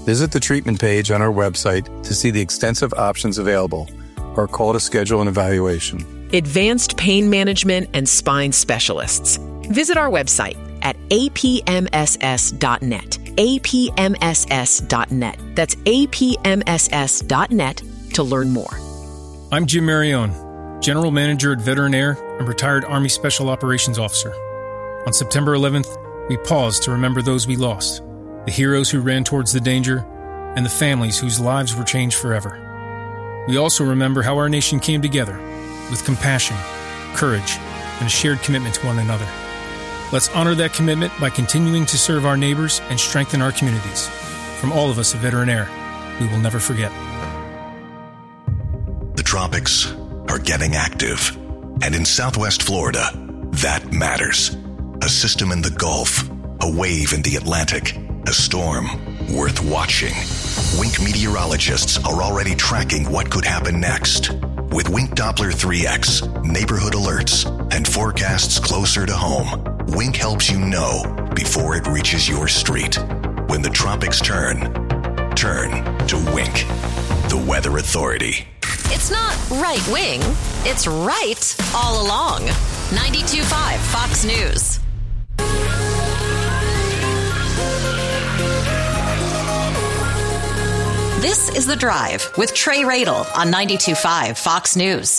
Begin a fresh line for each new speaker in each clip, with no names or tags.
Visit the treatment page on our website to see the extensive options available or call to schedule an evaluation.
Advanced Pain Management and Spine Specialists. Visit our website at apmss.net. apmss.net. That's apmss.net to learn more.
I'm Jim Marione, General Manager at Veteran Air and retired Army Special Operations Officer. On September 11th, we paused to remember those we lost, the heroes who ran towards the danger, and the families whose lives were changed forever. We also remember how our nation came together with compassion, courage, and a shared commitment to one another. Let's honor that commitment by continuing to serve our neighbors and strengthen our communities. From all of us at Veteran Air, we will never forget.
The tropics are getting active, and in Southwest Florida, that matters. A system in the Gulf, a wave in the Atlantic, a storm worth watching. Wink meteorologists are already tracking what could happen next. With Wink Doppler 3X, neighborhood alerts, and forecasts closer to home, Wink helps you know before it reaches your street. When the tropics turn to Wink, the Weather Authority.
It's not right wing, it's right all along. 92.5 Fox News. This is The Drive with Trey Radel on 92.5 Fox News.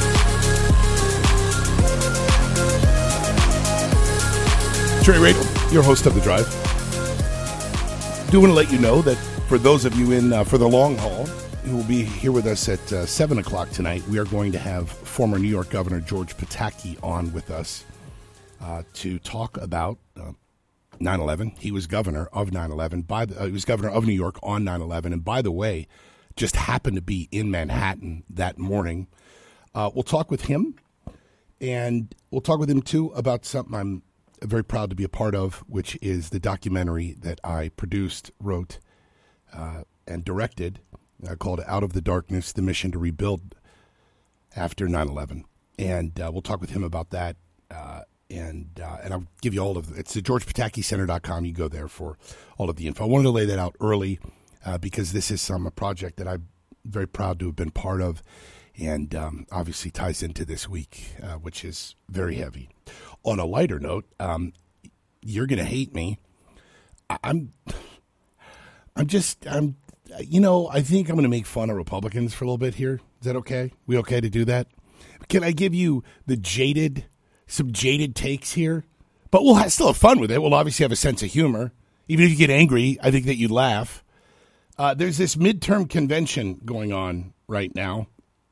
Trey Radel, your host of The Drive. Do want to let you know that for those of you in for the long haul who will be here with us at 7 o'clock tonight, we are going to have former New York Governor George Pataki on with us to talk about 9/11. He was governor of 9/11. He was governor of New York on 9/11. And by the way, just happened to be in Manhattan that morning. We'll talk with him, and we'll talk with him, too, about something I'm very proud to be a part of, which is the documentary that I produced, wrote, and directed, called Out of the Darkness, The Mission to Rebuild After 9/11. And we'll talk with him about that. And I'll give you all of it's at GeorgePatakiCenter.com. You go there for all of the info. I wanted to lay that out early because this is a project that I'm very proud to have been part of, and obviously ties into this week, which is very heavy. On a lighter note, you're going to hate me. I think I'm going to make fun of Republicans for a little bit here. Is that okay? We okay to do that? Can I give you some jaded takes here? But we'll still have fun with it. We'll obviously have a sense of humor. Even if you get angry, I think that you'd laugh. There's this midterm convention going on right now.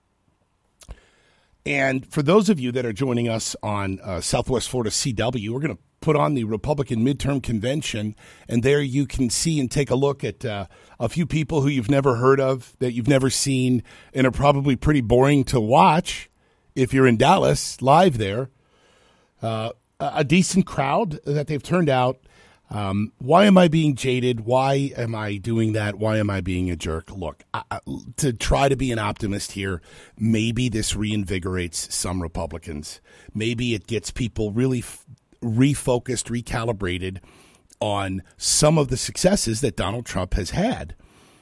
And for those of you that are joining us on Southwest Florida CW, we're going to put on the Republican midterm convention, and there you can see and take a look at a few people who you've never heard of, that you've never seen, and are probably pretty boring to watch if you're in Dallas, live there. A decent crowd that they've turned out. Why am I being jaded? Why am I doing that? Why am I being a jerk? Look, to try to be an optimist here, maybe this reinvigorates some Republicans. Maybe it gets people really refocused, recalibrated on some of the successes that Donald Trump has had.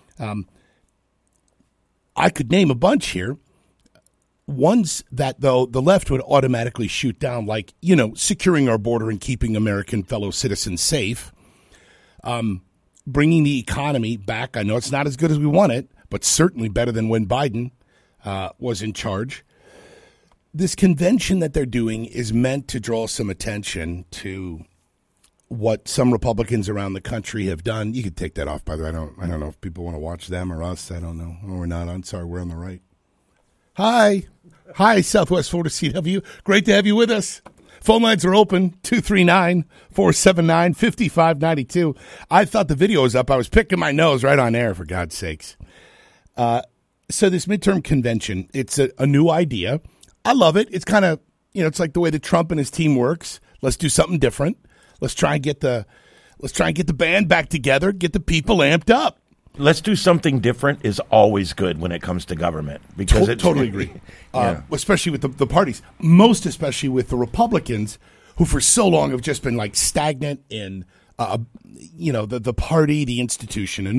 I could name a bunch here. Ones that, though, the left would automatically shoot down, like, securing our border and keeping American fellow citizens safe, bringing the economy back. I know it's not as good as we want it, but certainly better than when Biden was in charge. This convention that they're doing is meant to draw some attention to what some Republicans around the country have done. You could take that off, by the way. I don't know if people want to watch them or us. I don't know. Oh, we're not. I'm sorry. We're on the right. Hi, Southwest Florida CW. Great to have you with us. Phone lines are open, 239-479-5592. I thought the video was up. I was picking my nose right on air, for God's sakes. So this midterm convention, it's a new idea. I love it. It's kind of, it's like the way that Trump and his team works. Let's do something different. Let's try and get the band back together, get the people amped up.
Let's do something different is always good when it comes to government. Because
totally agree.
Yeah.
Especially with the parties. Most especially with the Republicans, who for so long have just been like stagnant in, the party, the institution. And